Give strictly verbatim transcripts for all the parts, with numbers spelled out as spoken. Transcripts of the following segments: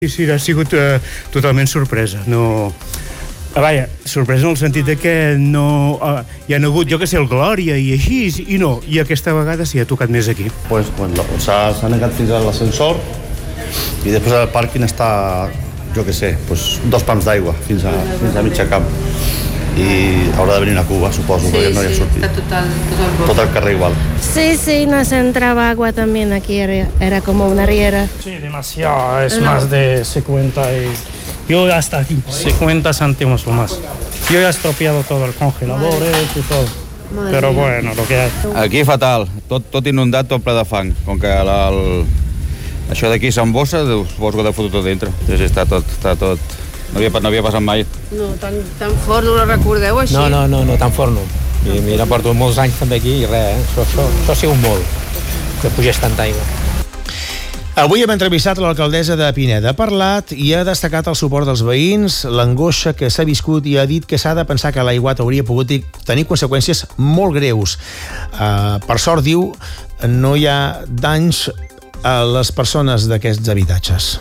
Sí, sí, ha sigut uh, totalment sorpresa. No... Ah, vaja, sorpresa en el sentit de que no... Uh, hi ha hagut, jo que sé, el Glòria i així, i no. I aquesta vegada sí ha tocat més aquí. Pues, bueno, s'ha negat fins a l'ascensor i després al pàrquing està, jo que sé, pues, dos pams d'aigua fins a, fins a mitja camp. I haurà de venir una cuba, suposo, sí, perquè no hi ha sortit. Está total, total tot el carrer igual. Sí, sí, nos entraba agua también aquí, era, era como una riera. Sí, demasiado, es no. más de cincuenta y... Yo hasta aquí, cincuenta céntimos o más. Yo ya he estropeado todo el congelador eh, y todo. Madre Pero mía. Bueno, lo que hay. Aquí fatal, tot, tot inundat, tot ple de fang. Com que la, el, això d'aquí s'embossa, suposo que deu fotre tot dintre. Sí, sí, està tot, està tot... No havia, no havia passat mai. No, tan, tan fort no ho recordeu així? No, no, no, no tan fort no. I mira, porto molts anys també aquí i res, eh? Això, això, això ha sigut molt, que pugés tanta aigua. Avui hem entrevistat l'alcaldessa de Pineda. Ha parlat i ha destacat el suport dels veïns, l'angoixa que s'ha viscut i ha dit que s'ha de pensar que l'aiguat hauria pogut tenir conseqüències molt greus. Uh, per sort, diu, no hi ha danys a les persones d'aquests habitatges.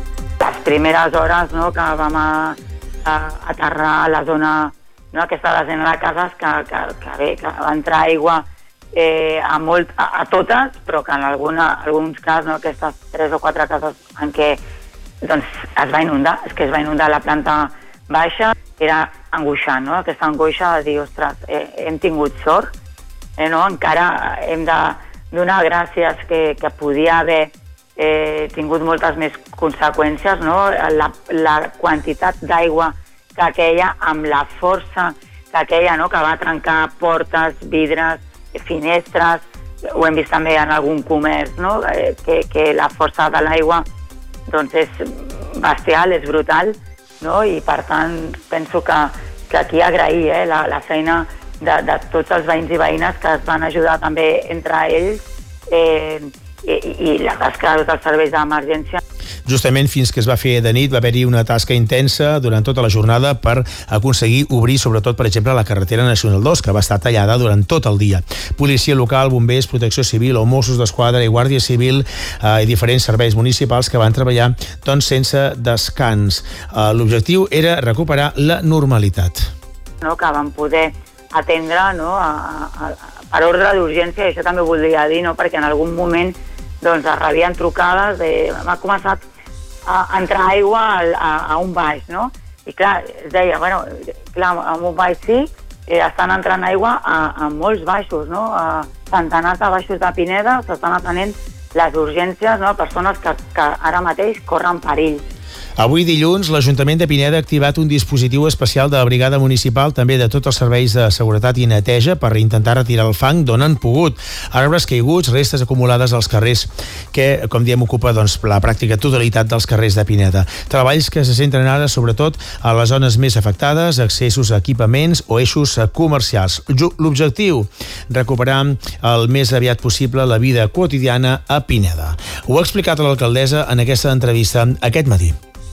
Les primeres hores, no, que vam a, a aterrar a la zona, no, aquesta desena de cases que, que, que bé, que va entrar aigua eh, a, molt, a, a totes, però que en alguna, alguns casos, no, aquestes tres o quatre cases en què doncs, es va inundar, és que es va inundar la planta baixa, era angoixant, no? Aquesta angoixa de dir, ostres, eh, hem tingut sort, eh, no? Encara hem de donar gràcies que, que podia haver eh, tingut moltes més conseqüències, no? La, la quantitat d'aigua que aquella, amb la força que aquella, no? Que va trencar portes, vidres, finestres, ho hem vist també en algun comerç, no? Eh, que, que la força de l'aigua doncs és bestial, és brutal, no? I per tant penso que, que aquí agrair eh, la, la feina de, de tots els veïns i veïnes que es van ajudar també entre ells eh, i, i la tasca de tots els serveis d'emergència. Justament fins que es va fer de nit va haver-hi una tasca intensa durant tota la jornada per aconseguir obrir, sobretot, per exemple, la carretera Nacional dos, que va estar tallada durant tot el dia. Policia local, bombers, protecció civil o Mossos d'Esquadra i Guàrdia Civil eh, i diferents serveis municipals que van treballar doncs, sense descans. Eh, l'objectiu era recuperar la normalitat. No, que van poder atendre, no, a, a, a, per ordre d'urgència, i això també ho voldria dir, no, perquè en algun moment doncs, es rebien trucades de... m'ha començat a entrar aigua a, a, a un baix, no? I clar, es deia, bueno, clar, en un baix sí, eh, estan entrant aigua a, a molts baixos, no? A centenars de baixos de Pineda s'estan atenent les urgències, no? Persones que, que ara mateix corren perill. Avui dilluns, l'Ajuntament de Pineda ha activat un dispositiu especial de la brigada municipal, també de tots els serveis de seguretat i neteja, per intentar retirar el fang d'on han pogut. Arbres caiguts, restes acumulades als carrers, que, com diem, ocupa doncs, la pràctica totalitat dels carrers de Pineda. Treballs que se centren ara, sobretot, a les zones més afectades, accessos a equipaments o eixos comercials. L'objectiu, recuperar el més aviat possible la vida quotidiana a Pineda. Ho ha explicat l'alcaldessa en aquesta entrevista aquest matí.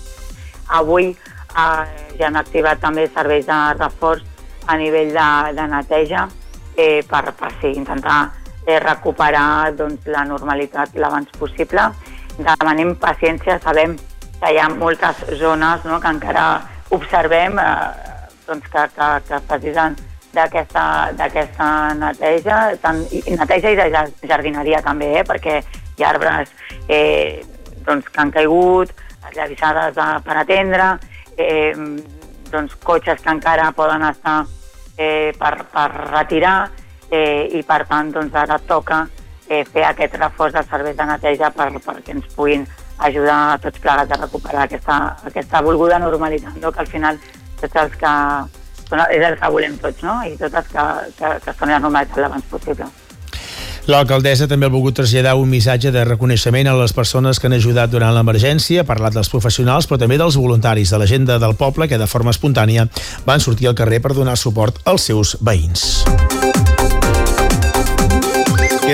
Avui eh, ja han activat també serveis de reforç a nivell de, de neteja eh, per, per sí, intentar eh, recuperar doncs, la normalitat l'abans possible. Demanem paciència, sabem que hi ha moltes zones, no, que encara observem eh, doncs, que, que, que es precisen d'aquesta neteja, tant, i neteja i de jardineria també, eh, perquè hi ha arbres eh, doncs, que han caigut, llavissades per atendre, eh, doncs, cotxes que encara poden estar eh, per, per retirar eh, i per tant doncs, ara toca eh, fer aquest reforç de serveis de neteja per, perquè ens puguin ajudar a tots plegats a recuperar aquesta, aquesta volguda normalitat, no? Que al final tots els que són, és el que volem tots, no? I totes que, que, que són la normalitat l'abans possible. L'alcaldessa també ha volgut traslladar un missatge de reconeixement a les persones que han ajudat durant l'emergència, ha parlat dels professionals, però també dels voluntaris, de la gent del poble que de forma espontània van sortir al carrer per donar suport als seus veïns.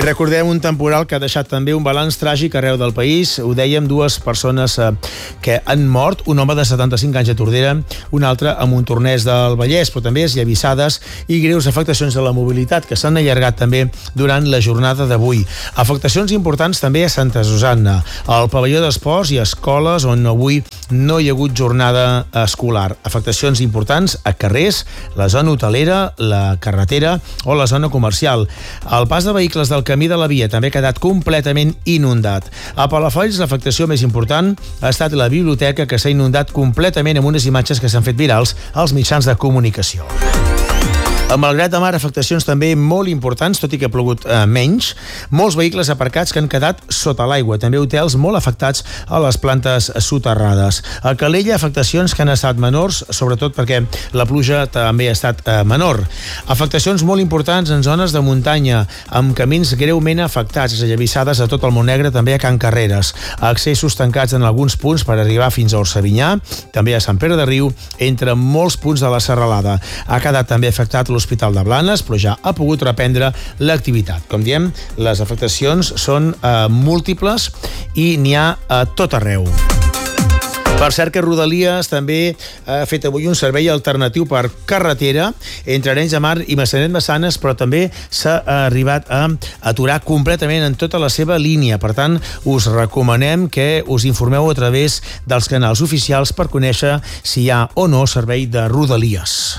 I recordem un temporal que ha deixat també un balanç tràgic arreu del país. Ho dèiem, dues persones eh, que han mort, un home de setanta-cinc anys a Tordera, un altre a Montornès del Vallès, però també esllavissades i greus afectacions de la mobilitat que s'han allargat també durant la jornada d'avui. Afectacions importants també a Santa Susanna, al pavelló d'esports i escoles on avui no hi ha hagut jornada escolar. Afectacions importants a carrers, la zona hotelera, la carretera o la zona comercial. El pas de vehicles del camí de la via també ha quedat completament inundat. A Palafolls l'afectació més important ha estat la biblioteca, que s'ha inundat completament amb unes imatges que s'han fet virals als mitjans de comunicació. A Malgrat de Mar, afectacions també molt importants, tot i que ha plogut eh, menys. Molts vehicles aparcats que han quedat sota l'aigua. També hotels molt afectats a les plantes soterrades. A Calella, afectacions que han estat menors, sobretot perquè la pluja també ha estat eh, menor. Afectacions molt importants en zones de muntanya, amb camins greument afectats, esllavissades a tot el Montnegre, també a Can Carreres. Accessos tancats en alguns punts per arribar fins a Orsavinyà, també a Sant Pere de Riu, entre molts punts de la Serralada. Ha quedat també afectat l'Hospital de Blanes, però ja ha pogut reprendre l'activitat. Com diem, les afectacions són eh, múltiples i n'hi ha a tot arreu. Per cert que Rodalies també ha fet avui un servei alternatiu per carretera entre Arenys de Mar i Massanet-Massanes, però també s'ha arribat a aturar completament en tota la seva línia. Per tant, us recomanem que us informeu a través dels canals oficials per conèixer si hi ha o no servei de Rodalies.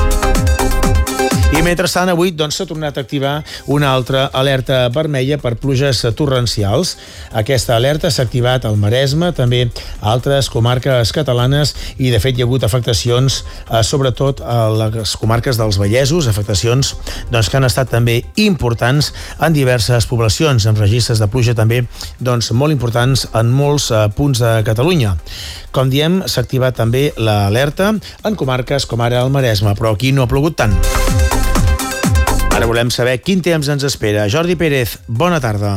I mentrestant, avui doncs, s'ha tornat a activar una altra alerta vermella per pluges torrencials. Aquesta alerta s'ha activat al Maresme, també a altres comarques catalanes, i de fet hi ha hagut afectacions eh, sobretot a les comarques dels Vallesos, afectacions doncs, que han estat també importants en diverses poblacions, amb registres de pluja també doncs, molt importants en molts eh, punts de Catalunya. Com diem, s'ha activat també l'alerta en comarques com ara el Maresme, però aquí no ha plogut tant. Ara volem saber quin temps ens espera. Jordi Pérez, bona tarda.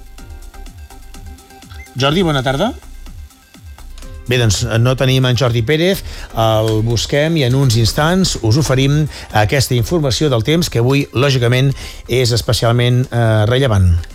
Jordi, bona tarda. Bé, doncs no tenim en Jordi Pérez, el busquem i en uns instants us oferim aquesta informació del temps que avui, lògicament, és especialment eh, rellevant.